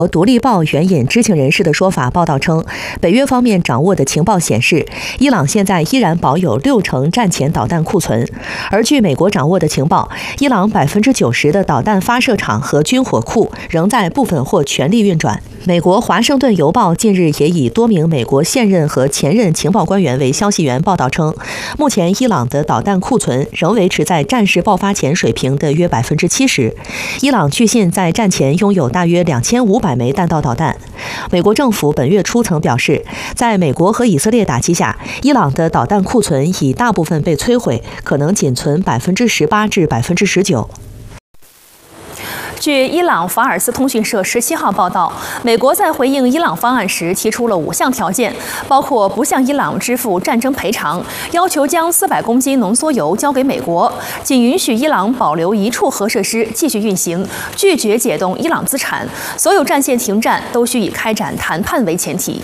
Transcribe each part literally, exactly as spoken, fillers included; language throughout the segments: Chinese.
独立报援引知情人士的说法报道称，北约方面掌握的情报显示，伊朗现在依然保有六成战前导弹库存，而据美国掌握的情报，伊朗百分之九十的导弹发射场和军火库仍在部分或全力运转。美国《华盛顿邮报》近日也以多名美国现任和前任情报官员为消息源报道称，目前伊朗的导弹库存仍维持在战事爆发前水平的约百分之七十。伊朗据信在战前拥有大约两千五百枚弹道导弹。美国政府本月初曾表示，在美国和以色列打击下，伊朗的导弹库存已大部分被摧毁，可能仅存百分之十八至百分之十九。 据伊朗法尔斯通讯社十七号报道，美国在回应伊朗方案时提出了五项条件，包括不向伊朗支付战争赔偿，要求将四百公斤浓缩铀交给美国，仅允许伊朗保留一处核设施继续运行，拒绝解冻伊朗资产，所有战线停战都需以开展谈判为前提。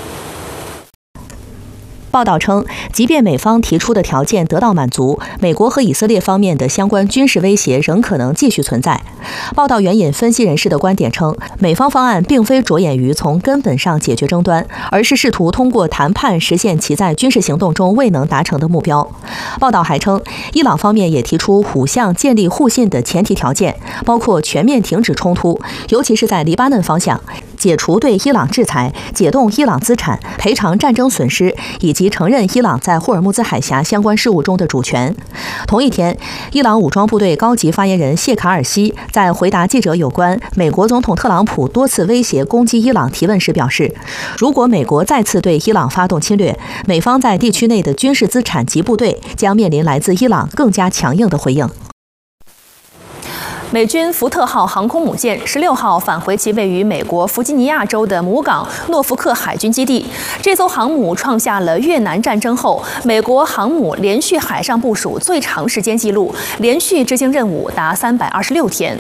报道称，即便美方提出的条件得到满足，美国和以色列方面的相关军事威胁仍可能继续存在。报道援引分析人士的观点称，美方方案并非着眼于从根本上解决争端，而是试图通过谈判实现其在军事行动中未能达成的目标。报道还称，伊朗方面也提出五项建立互信的前提条件，包括全面停止冲突，尤其是在黎巴嫩方向，解除对伊朗制裁，解冻伊朗资产，赔偿战争损失，以及承认伊朗在霍尔木兹海峡相关事务中的主权。同一天，伊朗武装部队高级发言人谢卡尔西在回答记者有关美国总统特朗普多次威胁攻击伊朗提问时表示，如果美国再次对伊朗发动侵略，美方在地区内的军事资产及部队将面临来自伊朗更加强硬的回应。 美军福特号航空母舰十六号返回其位于美国弗吉尼亚州的母港诺福克海军基地。这艘航母创下了越南战争后美国航母连续海上部署最长时间纪录，连续执行任务达三百二十六天。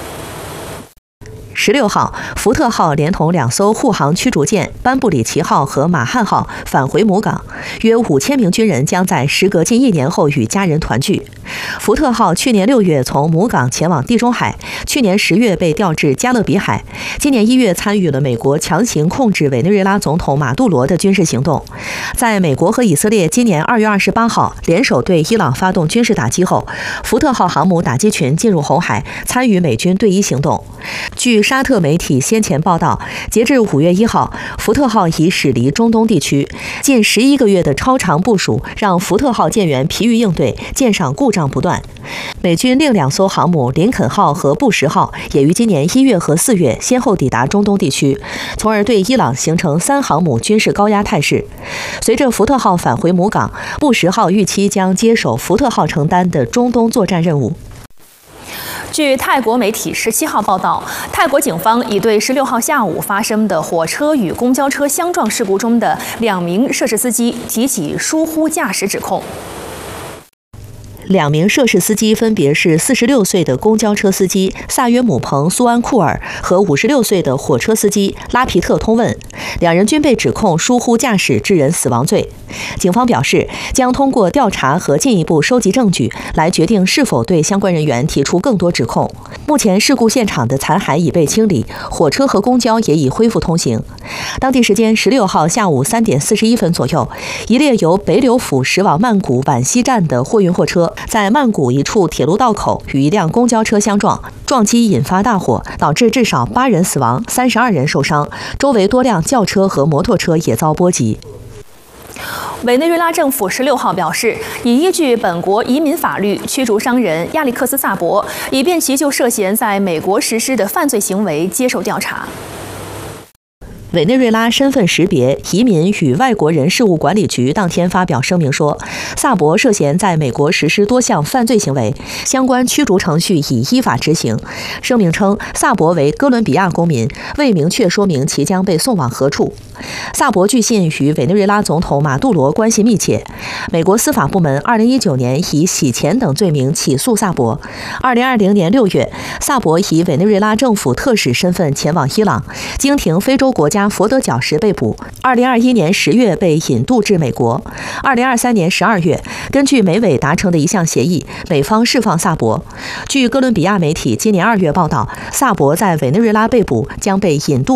十六号，福特号连同两艘护航驱逐舰班布里奇号和马汉号返回母港，约五千名军人将在时隔近一年后与家人团聚。福特号去年六月从母港前往地中海，去年十月被调至加勒比海，今年一月参与了美国强行控制委内瑞拉总统马杜罗的军事行动。在美国和以色列今年二月二十八号联手对伊朗发动军事打击后，福特号航母打击群进入红海，参与美军对伊行动。据沙特媒体先前报道，截至五月一号，福特号已驶离中东地区。近十一个月的超长部署让福特号舰员疲于应对，舰上故障不断。美军另两艘航母林肯号和布什号也于今年一月和四月先后抵达中东地区，从而对伊朗形成三航母军事高压态势。随着福特号返回母港，布什号预期将接手福特号承担的中东作战任务。 据泰国媒体十七号报道，泰国警方已对十六号下午发生的火车与公交车相撞事故中的两名涉事司机提起疏忽驾驶指控。 两名涉事司机分别是四十六岁的公交车司机萨约姆彭苏安库尔和五十六岁的火车司机拉皮特通问，两人均被指控疏忽驾驶致人死亡罪。警方表示，将通过调查和进一步收集证据来决定是否对相关人员提出更多指控。目前，事故现场的残骸已被清理，火车和公交也已恢复通行。当地时间十六号下午三点四十一分左右，一列由北柳府驶往曼谷皖西站的货运货车在曼谷一处铁路道口与一辆公交车相撞，撞击引发大火，导致至少八人死亡，三十二人受伤，周围多辆轿车和摩托车也遭波及。 委内瑞拉政府十六号表示，已依据本国移民法律驱逐商人亚历克斯·萨博，以便其就涉嫌在美国实施的犯罪行为接受调查。 委内瑞拉身份识别、移民与外国人事务管理局当天发表声明说，萨博涉嫌在美国实施多项犯罪行为，相关驱逐程序已依法执行。声明称，萨博为哥伦比亚公民，未明确说明其将被送往何处。萨博据信与委内瑞拉总统马杜罗关系密切。美国司法部门二零一九年以洗钱等罪名起诉萨博。二零二零年六月，萨博以委内瑞拉政府特使身份前往伊朗，经停非洲国家拉佛得角时被捕，二零二一年十月被引渡至美国。二零二三年十二月，根据美委达成的一项协议，美方释放萨博。据哥伦比亚媒体今年二月报道，萨博在委内瑞拉被捕，将被引渡